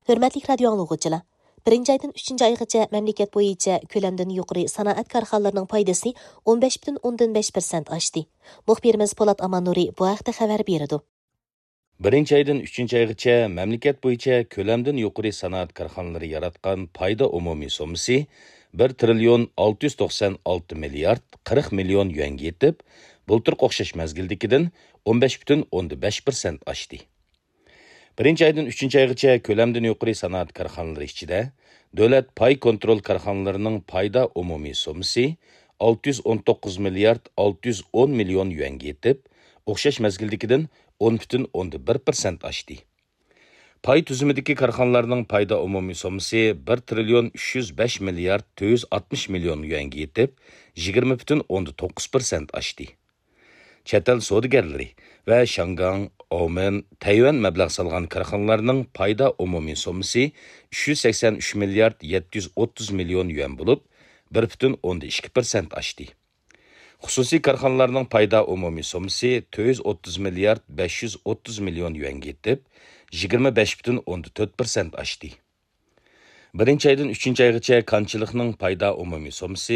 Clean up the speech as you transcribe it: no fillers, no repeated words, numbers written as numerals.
Hürmetlik radyo anlıqçılar. 1-ci aydan 3-cü aygacha memleket boyunca kölemden yuqori sanoat karxanalarının paydası 15,5% aşdı. Muxbirimiz Polat Amanuri bu haqda xabar berdi. 1-ci aydan 3-cü aygacha memleket boyunca kölemden yuqori sanoat karxanaları yaratgan payda umumiy sommasi 1 trilyon 696 milliard 40 milyon yuanga yetib, bulturq o'xshash mezgildikidan 15,5% aşdı. 1-ci aydan 3-cü aygacha kölemden yuqori sanoat karxanaları ichida davlat pay kontrol karxanalarının payda umumiy sommasi 619 milliard 610 milyon yuanga yetib, o'xshash mezgildikidan 10,1% aşdı. Pay tüzümüdeki karxanalarının payda umumiy sommasi 1 trilyon 305 milyard 460 milyon yuanga yetib, 20,9% aşdı. Çetel savdogarlari ve Şangang, Oman, Tayvan mablag' salgan karxanalarning payda umumiy sommasi 383 milyard 730 milyon yuan bo'lib, 1,2% aşdı. Xususiy karxanalarning payda umumiy sommasi 430 milyard 530 milyon yuanga yetib, 25,4% aşdı. 1-ci aydan 3-cü aygacha konchilikning payda umumiy sommasi